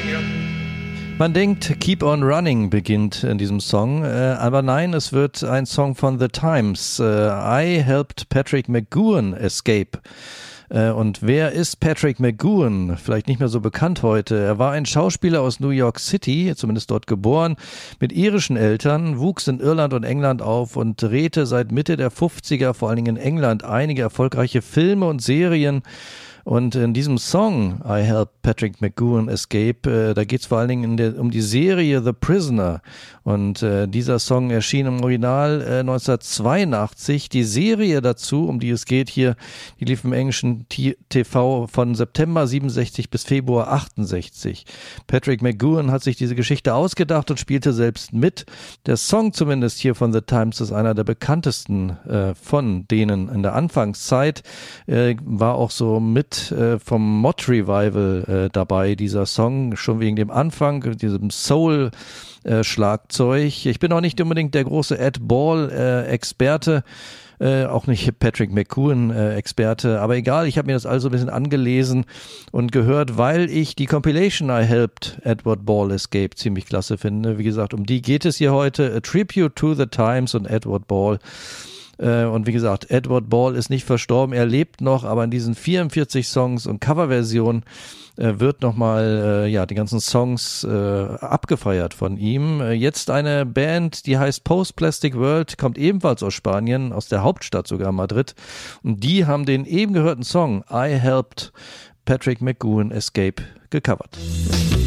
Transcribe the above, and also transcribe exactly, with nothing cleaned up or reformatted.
Man denkt, Keep on Running beginnt in diesem Song, äh, aber nein, es wird ein Song von The Times. Äh, I Helped Patrick McGoohan Escape. Äh, und wer ist Patrick McGoohan? Vielleicht nicht mehr so bekannt heute. Er war ein Schauspieler aus New York City, zumindest dort geboren, mit irischen Eltern, wuchs in Irland und England auf und drehte seit Mitte der fünfziger, vor allen Dingen in England, einige erfolgreiche Filme und Serien. Und in diesem Song, I Helped Patrick McGoohan Escape, äh, da geht es vor allen Dingen in der, um die Serie The Prisoner. Und äh, dieser Song erschien im Original äh, neunzehnhundertzweiundachtzig. Die Serie dazu, um die es geht hier, die lief im englischen T V von September siebenundsechzig bis Februar achtundsechzig. Patrick McGoohan hat sich diese Geschichte ausgedacht und spielte selbst mit. Der Song zumindest hier von The Times ist einer der bekanntesten äh, von denen in der Anfangszeit. Äh, war auch so mit vom Mod Revival äh, dabei, dieser Song, schon wegen dem Anfang, diesem Soul-Schlagzeug. Äh, ich bin auch nicht unbedingt der große Ed Ball-Experte, äh, auch nicht Patrick McGoohan-Experte, aber egal, ich habe mir das also ein bisschen angelesen und gehört, weil ich die Compilation I Helped Edward Ball Escape ziemlich klasse finde. Wie gesagt, um die geht es hier heute. A Tribute to the Times und Edward Ball. Und wie gesagt, Edward Ball ist nicht verstorben, er lebt noch, aber in diesen vierundvierzig Songs und Coverversionen äh, wird nochmal äh, ja, die ganzen Songs äh, abgefeiert von ihm. Äh, jetzt eine Band, die heißt Post Plastic World, kommt ebenfalls aus Spanien, aus der Hauptstadt sogar Madrid. Und die haben den eben gehörten Song I Helped Patrick McGoohan Escape gecovert.